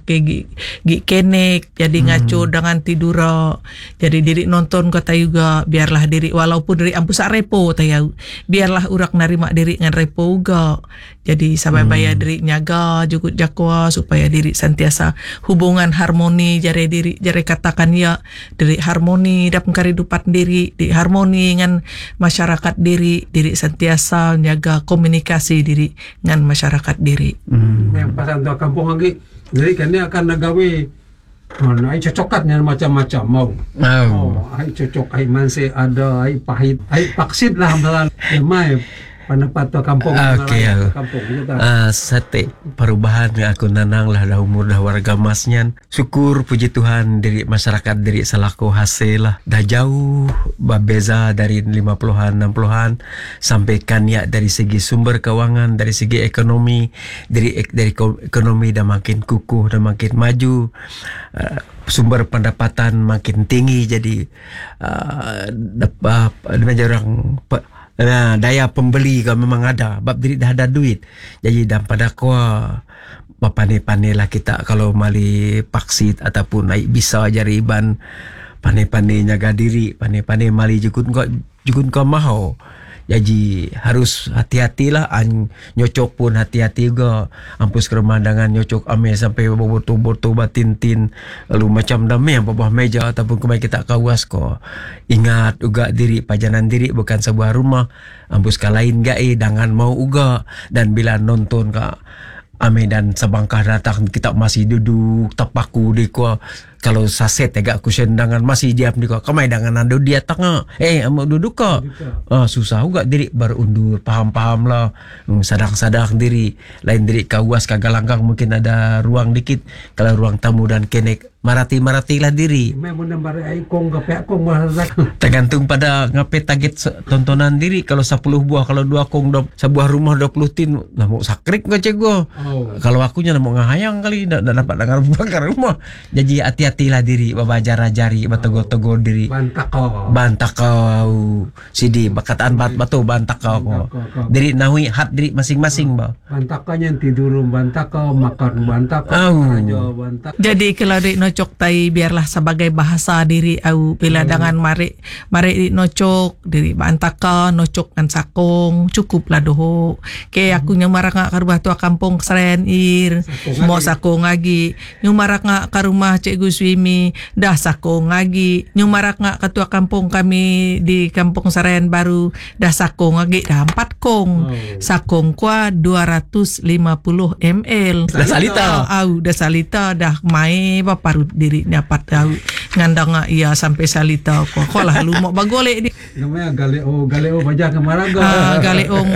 ke gi kenek jadi ngaco dengan tidura. Jadi diri nonton kata juga biarlah diri walaupun diri ampusa repo tahu biarlah urak narima diri ngan repo juga. Jadi sampai bayar diri nyaga juga jakwa supaya diri sentiasa hubungan harmoni jare diri jare katakan ya diri harmoni dalam kehidupan diri di harmoni dengan masyarakat diri sentiasa jaga komunikasi diri dengan masyarakat diri. Yang pasan tua kampung lagi jadi kan dia akan nagawe ai cocokatnya macam-macam mau. Ai cocok ai manse ada ai pahit ai paksit lah ambalan mai pendapat tua kampung. Kampung gitu. Sate perubahan aku nanang lah dah umur dah warga masnya. Syukur puji Tuhan diri masyarakat diri selaku hasil lah dah jauh berbeza dari 50-an 60-an sampai kan ya dari segi sumber keuangan dari segi ekonomi dari ekonomi dah makin kukuh dah makin maju. Sumber pendapatan makin tinggi jadi orang daya pembeli kalau memang ada bab diri dah ada duit jadi dan pada kuah pandai-pandai lah kita kalau mali paksit ataupun naik bisa jari iban pandai-pandai nyaga diri pandai-pandai mali jukun kau mahu jadi harus hati-hatilah nyocok pun hati-hati juga ampus keremandangan nyocok ame sampai botol-botol batin-tin lalu macam damai yang bawah meja ataupun kemai kita kawas ko ingat juga diri pajanan diri bukan sebuah rumah ampus kalain gai dangan mau uga dan bila nonton ka ame dan sebangkah datang kita masih duduk tapaku di ko kalau saset agak kusendangan masih diam di ko kamai dangan ando dia tengah amo duduk ko susah juga diri berundur paham-paham lah sadang-sadang diri lain diri kawas kagalanggang mungkin ada ruang dikit kalau ruang tamu dan kenek marati lah diri tergantung pada ngape target tontonan diri kalau 10 buah kalau 2 kong sebuah rumah 20 tin lah mau sakrik gak cego kalau akunya mau ngahayang kali dah dapat dengar bakar rumah jadi hati-hatilah diri babajara-jari batego-tego diri bantak kau sidi bakataan batu bantak kau diri nahui hat diri masing-masing ba bantakanya tidur bantak kau makan bantak kau jadi kalau diri nocok tai biarlah sebagai bahasa diri au bila dengan mari di nocok diri bantaka nocok kan sakong cukup lah doho ke aku nyumarak ngak ke rumah tua kampung Seren ir mau sakong lagi nyumarak ngak ke rumah Cikgu Swimi dah sakong lagi nyumarak ngak ke tua kampung kami di kampung Seren baru dah sakong lagi dah 4 kong sakong kwa 250 ml dah salita au dah salita dah mai paparu diri dapat tahu ngandang ia sampai salita kok lah lu mau bagolek di namanya galeo baja kemaraga galeong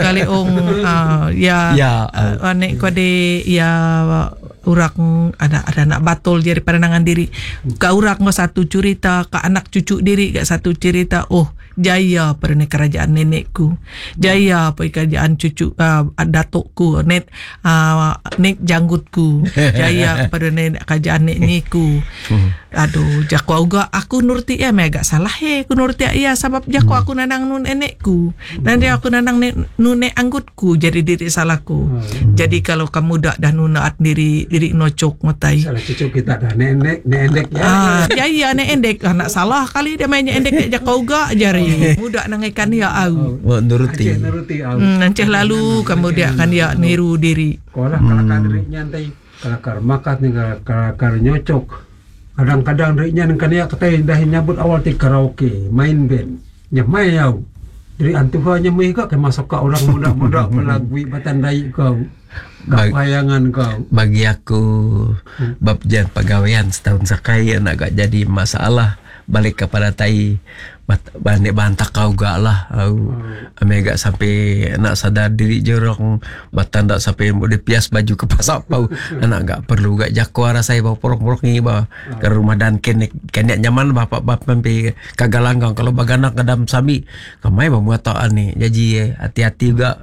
anek kode ya urak ada anak batol jadi pandangan diri ka urak ngo satu cerita ka anak cucu diri gak satu cerita jaya pada kerajaan nenekku jaya pada kerajaan cucu datukku nek janggutku jaya pada kerajaan nenekku aduh jakwa uga aku nurti ya agak salah aku nurti ya sebab jakwa aku nanang nun enekku nanti aku nanang nun anggutku jadi diri salahku jadi kalau kamu dak nunaat diri nocok ngotai salah cucu kita dah nenek jaya endek anak salah kali dia mainnya endek jakwa uga jari muda nangekan ya au nuruti nanti lalu kamu dia akan ya niru diri kalau kalakar diri nyantai kalakar makat nih kalakar nyocok kadang-kadang dirinya kan ya kata dah nyabut awal di karaoke main band nyamai yau dari antuhannya mereka ke masuk ke orang muda-muda pelagui batandai kau bayangan kau bagi aku bab jan pegawaian setahun sekali agak jadi masalah balik kepada tai bantak kau gak lah agak sampai nak sadar diri jorong batan tak sampai mau dipias baju ke pasar pau anak gak perlu gak jakwa rasai bawa porok-porok ni ba ke rumah dan kenek nyaman bapak sampai kagalanggang kalau baganak kadam sami kamai ba muataan ni jadi hati-hati juga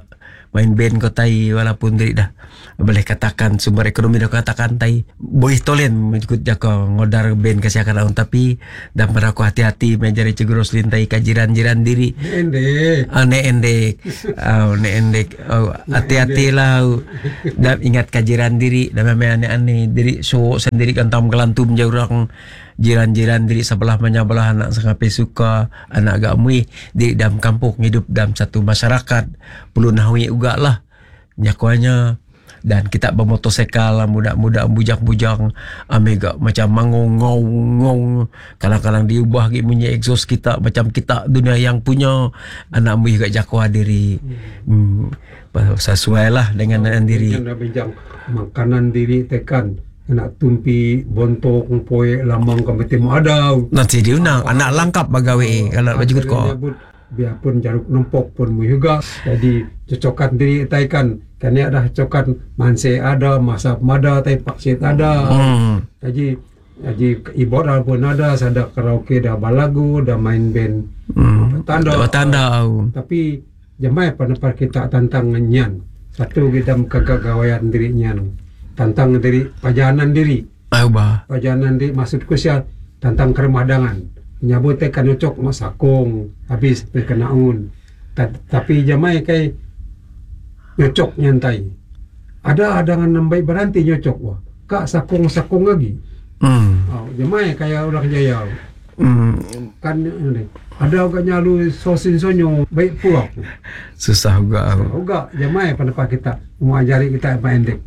main band ko tay walaupun diri dah boleh katakan sumber ekonomi dah katakan tay boleh tolen ikut jako ngodar band kasih akan tapi dan pada aku hati-hati menjadi ceguros lintai kajiran-jiran diri endek hati-hati lah dan ingat kajiran diri dan memang aneh-aneh diri so sendiri kantam kelantum jauh orang jiran-jiran diri sebelah menyabelah anak sangape suka anak gamui di dalam kampung hidup dalam satu masyarakat perlu nahui juga lah nyakuanya dan kita bermotosikal muda-muda bujang-bujang amega macam mangong-ngong kadang-kadang diubah gitu bunyi exhaust kita macam kita dunia yang punya anak mu juga jakwa diri sesuai lah dengan diri makanan diri tekan nak tumpi bontok poe lambang komite mu ada nanti diunang anak lengkap bagawe kalau baju kok biarpun jaruk nempok pun mu juga jadi cocokan diri taikan kan ya dah cocokan manse ada masap mada tai paksit ada jadi ibora pun ada sada karaoke dah balagu dah main band tanda tapi jamai pendapat kita tantang nyan satu kita kegagawayan diri nyan tantang diri pajanan diri pajanan diri maksudku siat tantang keremadangan nyabut tekan nyocok masakong habis perkenaun tapi jamai kai nyocok nyantai ada dengan nambai beranti nyocok wah kak sakong lagi jamai kayak orang jaya kan ada juga nyalu sosin sonyo baik puak susah juga jamai pendapat kita mau ajari kita apa endek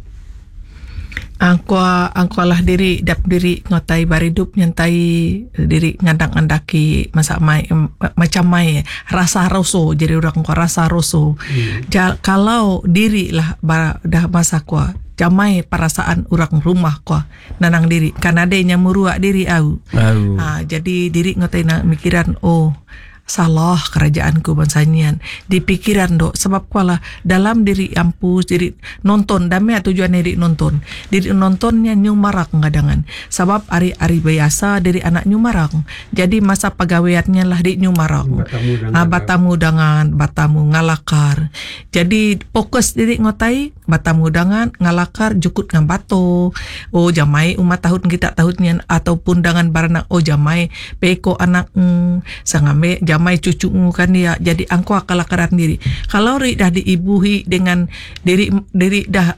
angko lah diri dap diri ngotai baridup nyantai diri ngandang-andaki masak mai macam mai rasa roso jadi orang ko rasa roso kalau diri lah dah masa ko jamai perasaan orang rumah ko nanang diri kan adanya murua diri au jadi diri ngotai na mikiran salah kerajaanku bansanian di pikiran dok sebab kuala dalam diri ampus diri nonton damai tujuan diri nontonnya nyumarak ngadangan sebab ari-ari biasa diri anak nyumarak jadi masa pegawaiannya lah di nyumarak batamu ngalakar jadi fokus diri ngotai batamu dengan ngalakar jukut ngan bato jamai umat tahun kita tahunnya ataupun dengan barang jamai peko anak sangame jamai cucu kan dia jadi angko kalakaran diri kalau dah diibuhi dengan diri dah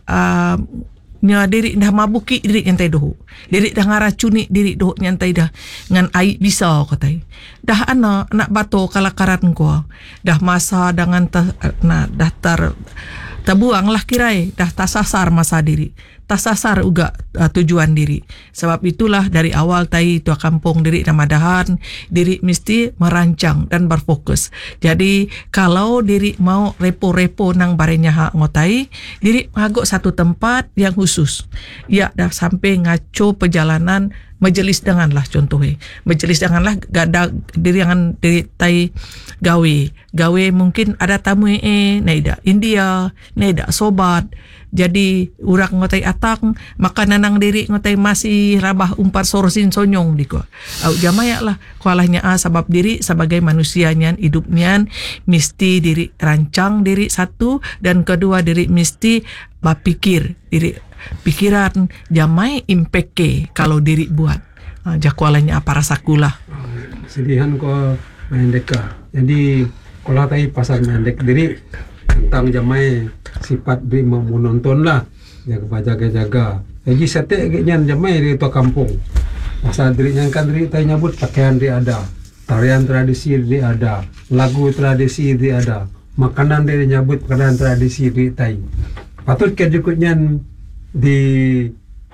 diri dah mabuki diri nyantai doh diri dah ngaracuni diri doh nyantai dah ngan ai bisa katai dah anak bato kalakaran ko dah masa dengan dah terbuang lah kirai dah tasasar masa diri tasasar uga tujuan diri sebab itulah dari awal tai tua kampung diri namadahan diri mesti merancang dan berfokus jadi kalau diri mau repo-repo nang barenya hak ngotai diri magok satu tempat yang khusus ya dah sampai ngaco perjalanan majelis denganlah contohnya majelis denganlah gada diri yang diri tai gawe mungkin ada tamu naida India naida sobat jadi urang ngotai atak maka nanang diri ngotai masih rabah umpar sorosin sonyong diko au jamaya lah kualahnya sebab diri sebagai manusianya hidupnya mesti diri rancang diri satu dan kedua diri mesti berpikir diri pikiran jamai impact kalau diri buat jakualanya apa rasakulah sedihan ko mendeka jadi kalau tadi pasal mendek diri tentang jamai sifat diri mau nonton lah jaga jadi setiap nyan jamai di tua kampung pasal diri nyan kan diri tay nyabut pakaian dia ada tarian tradisi dia ada lagu tradisi dia ada makanan dia nyabut makanan tradisi dia tay patut kejukut nyan di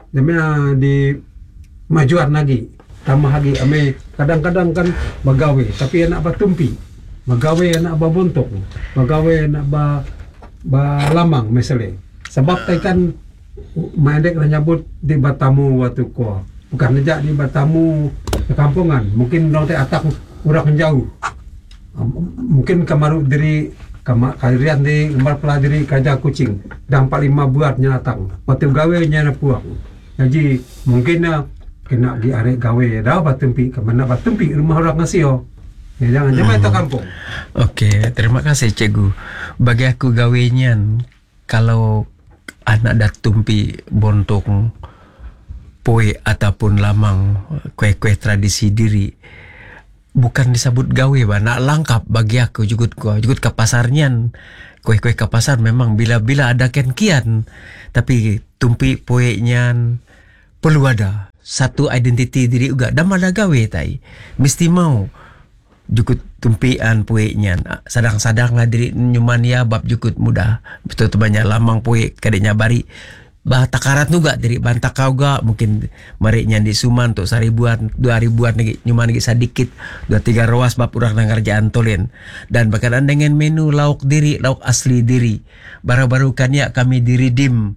majuan lagi tambah lagi ame kadang-kadang kan bagawe tapi anak batumpi bagawe anak babontok bagawe anak lamang misalnya sebab kan mandek nyabut di Batamu waktu ko bukan aja di Batamu ke kampungan mungkin dong teh atak urang jauh mungkin kamaru diri kalian di lembar peladiri kaja kucing dan 45 buat nyatang waktu gawe nyana puang jadi mungkin kena di arek gawe dah batempi kemana batempi rumah orang ngasih Jangan jamai to kampung. Okey, terima kasih cikgu. Bagi aku gawenyan kalau anak dah tumpi bontong poe ataupun lamang kuih-kuih tradisi diri, bukan disebut gawe ba, nak langkap bagi aku jugut ke pasarnyan. Kuih-kuih ke pasar memang bila-bila ada kian, tapi tumpi poe nyan perlu ada satu identiti diri juga. Dah ada gawe tai, mesti mau jukut tumpian pueknya sadang-sadang lah diri nyuman ya bab jukut mudah betul banyak lamang puek kadeknya bari bah takarat juga diri bantak kau ga mungkin mariknya di suman untuk 1,000-an 2,000-an lagi nyuman lagi sedikit 2-3 ruas bab urang nang kerjaan tolen dan berkenaan dengan menu lauk diri lauk asli diri baru-baru kan ya kami di Redeem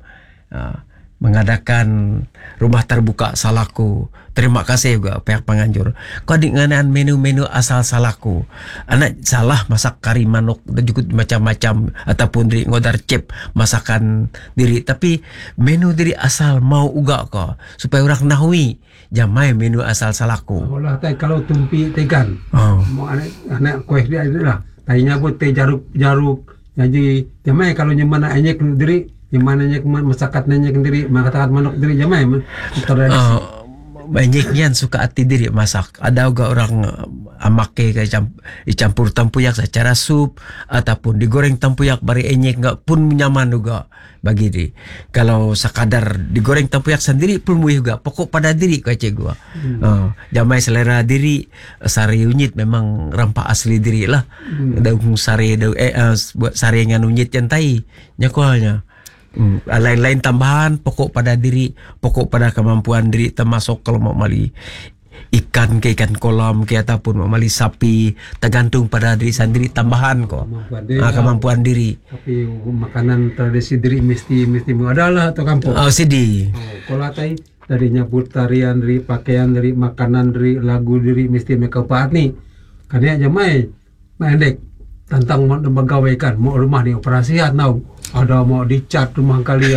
mengadakan rumah terbuka Salaku. Terima kasih juga pihak penganjur. Kau dengan menu-menu asal Salaku. Anak salah masak kari manok dan juga macam-macam ataupun diri ngodar cep masakan diri. Tapi menu diri asal mau uga kau supaya orang nahui jamai menu asal Salaku. Olah tai kalau tumpi tegan. Mau anak kuih dia lah. Tainya buat teh jaruk. Jadi jamai kalau nyemana anyek diri gimana masakat nanya sendiri mengatakan manuk diri jamai tradisi. Banyaknya suka hati diri masak. Ada juga orang amake dicampur tempuyak secara sup ataupun digoreng tempuyak bari enyek enggak pun nyaman juga bagi diri. Kalau sekadar digoreng tempuyak sendiri pun boleh juga. Pokok pada diri kacau gua. Jamai selera diri sari unyit memang rempah asli diri lah. Daun sari buat sari dengan unyit yang tai nyakualnya. Lain-lain tambahan pokok pada diri, pokok pada kemampuan diri termasuk kalau mau mali ikan ke ikan kolam ke ataupun mau mali sapi tergantung pada diri sendiri tambahan kok kemampuan diri. Tapi makanan tradisi diri mesti adalah atau kampung. Sidi. Kalau tai dari nyebut tarian dari pakaian dari makanan dari lagu diri mesti mereka pahat nih. Karena jamai pendek tentang mau menggawaikan mau rumah di operasian tau. Ada mau dicat rumah kalian,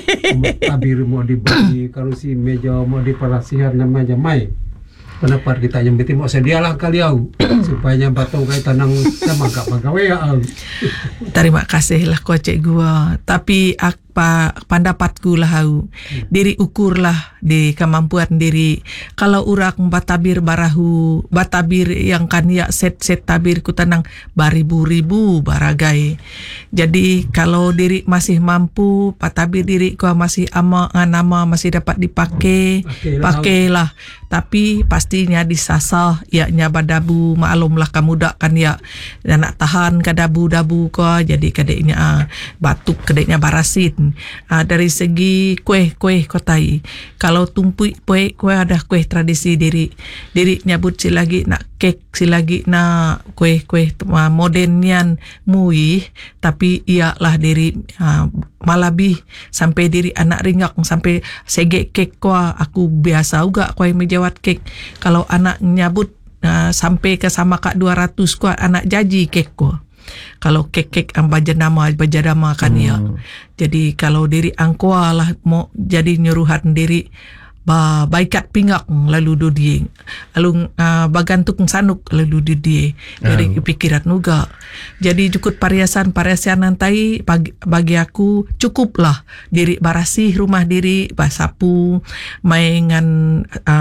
tabir mau dibagi, karusi meja mau diperasihan namanya jamai. Pendapat kita yang penting mau sedialah kalian supaya batong kayak tanang sama gak pegawai. Terima kasih lah kocek gua. Tapi pendapatku lah diri ukurlah di kemampuan diri. Kalau urang batabir barahu batabir yang kan ya set tabir ku tanang baribu-ribu baragai. Jadi kalau diri masih mampu patabir diri ku masih nama masih dapat dipakai pakailah. Tapi pastinya disasah ya nya badabu maklumlah kamu dak kan ya nak tahan ke dabu-dabu ko jadi kadeknya batuk kadeknya barasin. Dari segi kue kotai kalau tumpui kue ada kue tradisi diri nyabut silagi nak kek silagi nak kue modernian mui tapi iyalah diri malabih sampai diri anak ringak sampai sege kek ko aku biasa juga kue mejawat kek kalau anak nyabut sampai ke sama kak 200 ko anak jaji kek ko. Kalau kek bajadama kan ya. Jadi kalau diri angkua lah mau jadi nyuruhan diri baikat pingak lalu dudie lalu bagantuk sanuk lalu dudie dari pikiran juga. Jadi cukup variasan nanti bagi aku cukuplah diri barasih rumah diri basapu maingan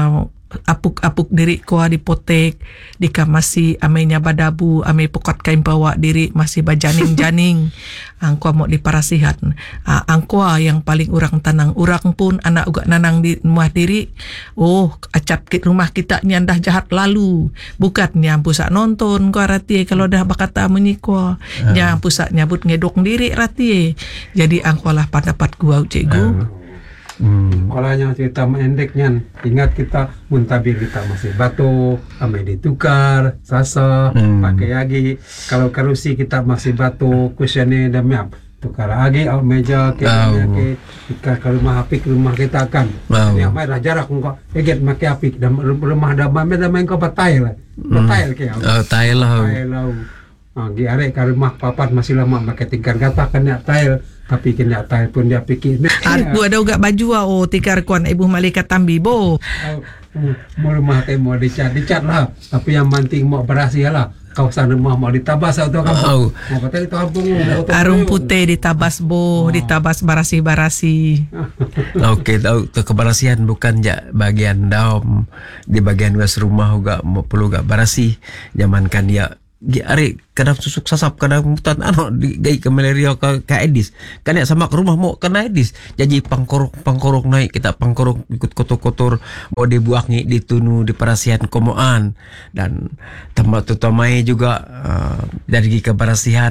apuk diri koa dipotek dikamasi amenya badabu ame pokot kain bawa diri masih bajaning-janing angkoa mau diparasihat angkoa yang paling urang tanang urang pun anak uga nanang di rumah diri acap rumah kita nyandah jahat lalu bukan nyampusak nonton ko rati kalau dah bakata menyiko nyampusak nyabut ngedok diri rati jadi angkoa lah pendapat gua cikgu. Kalau yang cerita mendeknya ingat kita muntabir kita masih batuk ame ditukar sasa pakai lagi kalau karusi kita masih batuk kusyane damiap tukar lagi au meja ke ke rumah apik rumah kita kan yang mai jarak engko eget make apik dan rumah damai kau batail ke tail lah Gi are ka rumah papat masih lama pakai tingkar kata kena tail tapi kena tail pun dia fikir Aku ada juga baju tikar kuan ibu malaikat tambi bo. mau rumah teh mau dicat lah tapi yang penting mau berhasil lah kawasan rumah mau ditabas atau kampung mau kata itu kampung Arum putih ditabas bo, ditabas barasi-barasi. Okey, tahu kebersihan bukan ja bagian dalam, di bagian luas rumah juga mau perlu gak barasi. Zaman kan dia are kadang susuk sasap kadang mutan di gai ke malaria ke Aedes kan ya sama ke rumah mau kena Aedes jadi pangkorok naik kita pangkorok ikut kotor-kotor mau dibuang di tunu di perasian komoan dan tempat utamanya juga dari kebersihan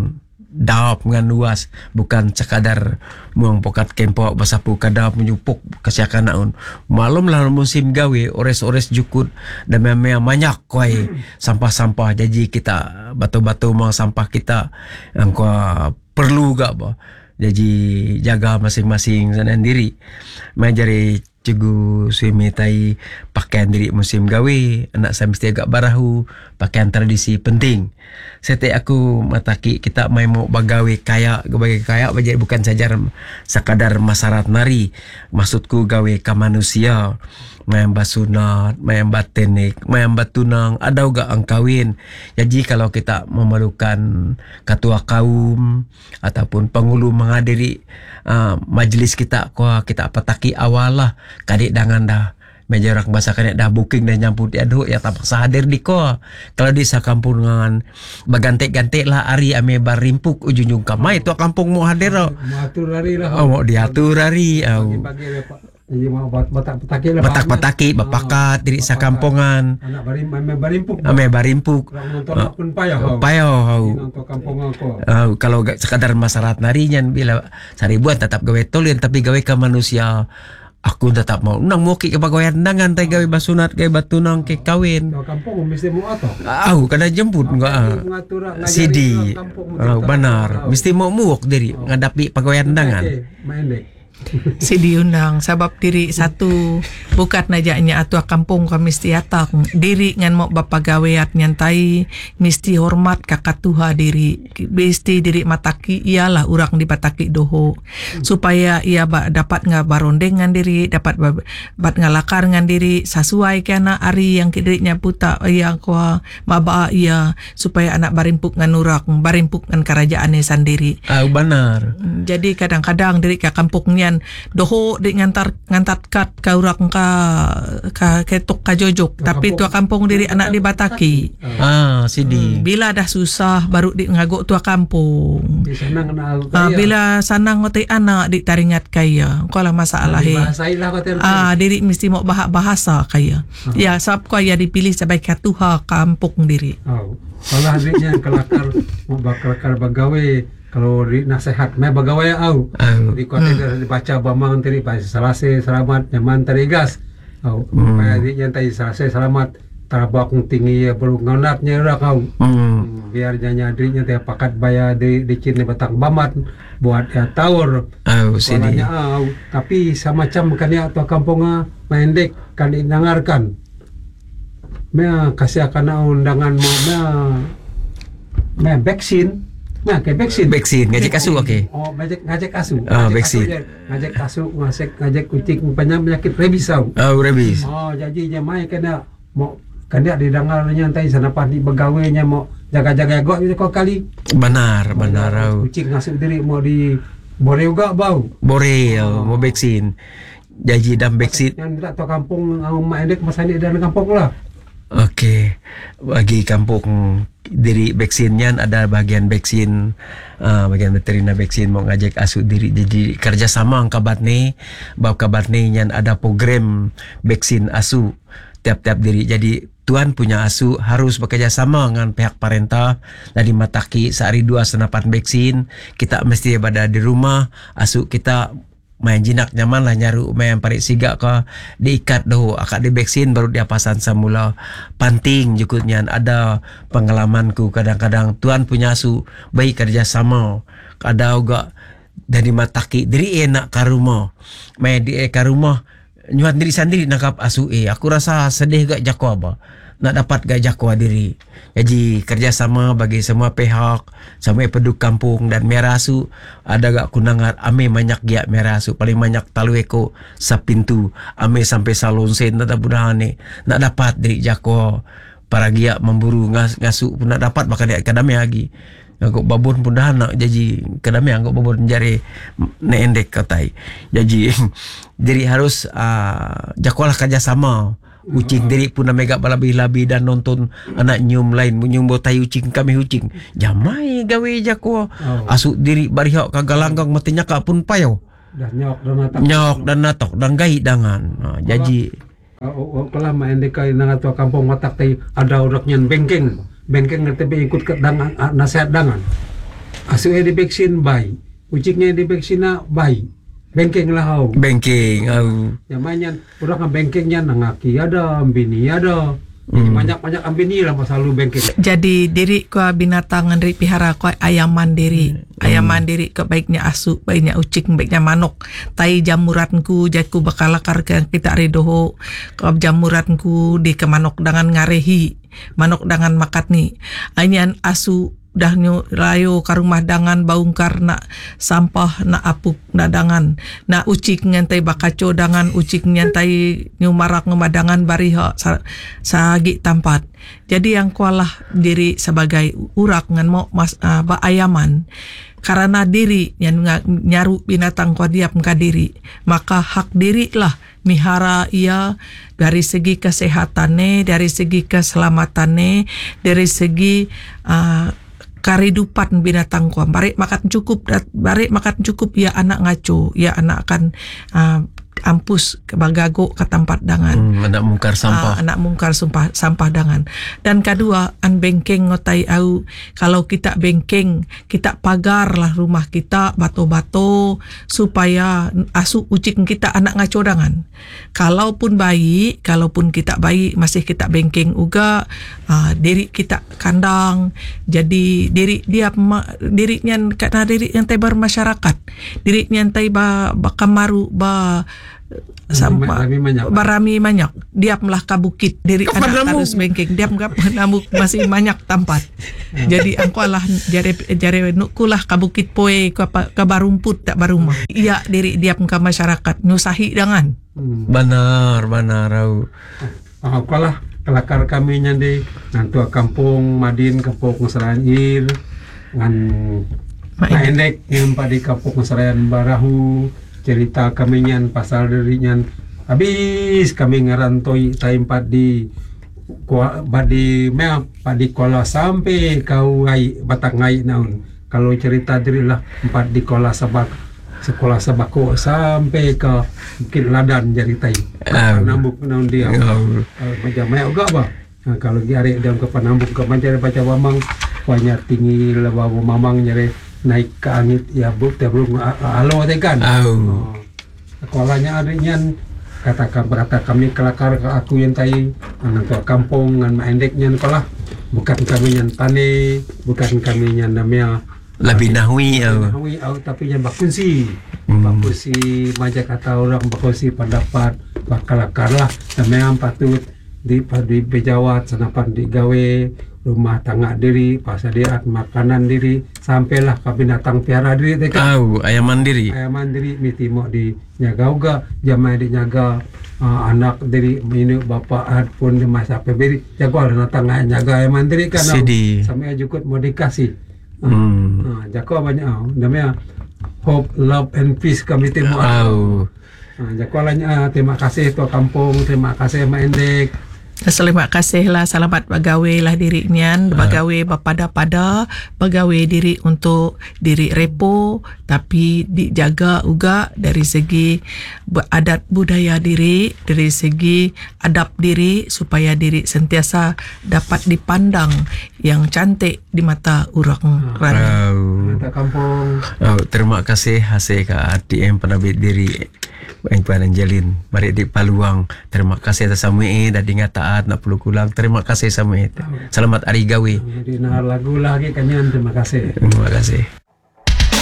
daop dengan luas bukan sekadar muang pokat kempok basapu kadap menyupuk kesiakan naun malum lah musim gawe ores-ores jukut dan memang banyak koi sampah-sampah jadi kita batu-batu mau sampah kita yang perlu gak bah jadi jaga masing-masing sendiri majari Cikgu Suimi tai pakaian diri musim gawe anak saya mesti agak barahu pakaian tradisi penting sete aku mataki kita mai mau bagawe kaya bagi kaya bagi bukan saja sekadar masyarakat nari maksudku gawe ka manusia mayamba sunat mayamba tenik mayamba tunang ada juga ang kawin jadi kalau kita memerlukan ketua kaum ataupun pengulu menghadiri majlis kita kita pataki awal lah kadik dangan dah meja orang bahasa kanek dah booking dan nyamput aduh ya tak paksa hadir di kalau di sakampungan bagantek-gantek lah ari ame barimpuk ujung-ujung kamai tu kampung mau hadir mau atur hari lah mau diatur hari jadi mau batak-pataki lah batak-pataki bapakat diri sakampungan anak barimpuk ame barimpuk nonton pun payah nonton kampung aku kalau sekadar masyarakat narinya bila saribuan tetap gawe tolian tapi gawe ke manusia aku tetap mau nang mau ke pagawean dangan tay gawe basunat gawe batunang ke kawin kampung mesti mau atau kada jemput enggak sidi benar mesti mau muok diri ngadapi pagawean dangan main deh Si diundang sabab diri satu bukat najaknya atua kampung kami mesti atak diri ngan mau bapagaweat nyantai mesti hormat kakak tuha diri mesti diri mataki ialah urang di bataki doho supaya ia dapat ngabarondengan diri dapat ngalakar ngan diri sesuai kana ari yang dirinya puta yang kwa maba ia supaya anak barimpuk ngan urak barimpuk ngan kerajaannya sendiri. Benar. Jadi kadang-kadang diri ke kampungnya doho di ngantar kat ka urak ka ketok ka jojok tapi tua kampung diri anak di Bataki. Sidi. Bila dah susah baru di ngagok tua kampung. Bila sanang ngote anak di taringat kaya. Kalau masalah diri mesti mau bahasa kaya. Ya sebab kaya dipilih sebagai ketua kampung diri. Kalau adiknya kelakar mau bakal bagawe kalau di nasihat me bagawai au di kota dibaca bamang teri pas selase selamat nyaman terigas au di nyantai selase selamat tarabak tinggi ya perlu ngonatnya ora kau biar nyadrinya teh pakat baya di cini batang bamat buat ya taur sini tapi semacam kan ya atau kampungnya pendek kan dengarkan me kasih akan undangan mau me vaksin. Nah, kayak vaksin ngajak asu okey. Ngajak asu. Vaksin. Ngajak asu, ngajak kucing penyakit rabies tau. Rabies. Jadinya mai kena mau kena didengarnya nyantai sanapan di begawainya mau jaga-jaga gok itu kok kali. Benar. Kucing ngasuh diri mau di bore juga bau. Bore mau vaksin. Jadi dan vaksin. Yang tidak tahu kampung mak endek masa ni dan kampung lah. Okey, bagi kampung diri vaksinnya ada bagian vaksin, bagian veterina vaksin mau ngajak asu diri jadi kerjasama angkabat ni, bab kabat ni yang ada program vaksin asu tiap-tiap diri. Jadi tuan punya asu harus bekerjasama dengan pihak parentah dari mataki sehari 2 senapan vaksin kita mesti berada di rumah asu kita main jinak nyaman lah nyaru main parik siga ke diikat doh akak di vaksin baru dia pasan semula panting jukutnya ada pengalamanku kadang-kadang tuan punya asu baik kerjasama ada juga dari mataki diri enak ke rumah main di ke rumah nyuat diri sendiri nakap asu aku rasa sedih gak jako apa nak dapat gak jako diri. Jadi kerjasama bagi semua pihak, sampai penduduk kampung dan merasu ada gak kunangat ame banyak giat merasu paling banyak talu eko sapintu ame sampai salon sen tak budahane nak dapat diri jako para giat memburu ngasu pun nak dapat maka dia kadame lagi. Angkok babon pun dah nak jadi kadame angkok babon jari neendek katai. Jadi diri harus jakolah kerjasama. Ucing diri pun mega balabi-labi dan nonton anak nyium lain nyium botai ucing kami ucing. Jamai gawe jako. Asuk diri barihak kagalanggang matinya kak pun payo. Dah nyok dan natok dan gai dangan. Jadi kalau main dekai nang tua kampung matak teh ada uraknya bengkeng ngerti ikut ke dangan nasihat dangan. Asuknya di vaksin bayi, uciknya di vaksin bayi. Bengkeng lah hau. Bengkeng Namanya orang bengkengnya nangaki ada, ambini ada. Banyak ambini lah selalu bengkeng. Jadi diri ko binatang ngeri pihara ko ayam mandiri. Ayam mandiri ke baiknya asu, baiknya ucing, baiknya manok. Tai jamuranku jaku bakal lakar ke kita ridoho. Ko jamuranku di ke manok dengan ngarehi. Manok dengan makat ni. Anyan asu dah nyu rayo ka rumah dangan baungkar nak sampah nak apuk nak dangan nak ucik nyantai bakaco dangan ucik nyantai nyu marak ngemadangan bariha sagi tampat. Jadi yang kualah diri sebagai urak ngan mo ba ayaman karena diri yang nyaru binatang ko diap ka diri maka hak diri lah mihara ia dari segi kesehatannya, dari segi keselamatannya, dari segi karidupan binatang ko barek makan cukup ya anak ngaco ya anak akan ampus ke bagago ke tempat dangan anak mungkar sampah dangan. Dan kedua an bengkeng ngotai au kalau kita bengkeng kita pagar lah rumah kita bato-bato supaya asu ucing kita anak ngaco dangan. Kalaupun kita bayi masih kita bengkeng uga diri kita kandang jadi dirinya karena diri yang tai bermasyarakat diri yang tai kamaru barami banyak diap melah ka bukit diri anak harus bengkeng diap namuk masih banyak tempat. Jadi angko lah jare nukulah ka bukit poe ka barumput tak barumah iya diri diap ka masyarakat nyusahi dengan benar au kalah kelakar kami nyandi nantua kampung Madin kampung Serayan ngan Maendek yang pada kampung Serayan Barahu cerita kami nyan pasal dirinya habis kami ngerantoi taimpat di kola sampai kau ngai batak ngai naun kalau cerita dirilah empat di kola sekolah sabako sampai ke mungkin ladan jari tai panambuk naun dia macam mai uga ba kalau diare dalam ke panambuk ke mencari baca mamang banyak tinggi lebawa mamang nyari naik ke angit ya belum halo tekan sekolahnya adanya berata kami kelakar ke aku yang tai anak tua kampung ngan maendeknya sekolah bukan kami yang tane bukan kami yang namanya lebih nahui tapi yang bakunsi macam kata orang bakunsi pendapat bakalakar lah namanya patut di bejawat senapan digawe rumah tangga diri pasadiat makanan diri sampailah ke binatang piara diri ayam mandiri miti mau di nyaga uga jamai di nyaga anak diri minum bapak pun di masa pebiri jago ada tangga nyaga ayam mandiri kan sampai jukut mau dikasih jago banyak namanya hope love and peace kami temu jago lahnya terima kasih tua kampung terima kasih Maendek. Terima kasih lah selamat bagawe lah dirinya bagawe bapada bagawe diri untuk diri repo tapi dijaga juga dari segi adat budaya diri dari segi adab diri supaya diri sentiasa dapat dipandang yang cantik di mata orang mata kampung. Terima kasih hasil ka ATM penabit diri Bang Angelin mari di Paluang. Terima kasih atas samui dan taat nak perlu kulang. Terima kasih samui. Selamat hari gawe. Jadi lagu lagi kanyan terima kasih. Terima kasih.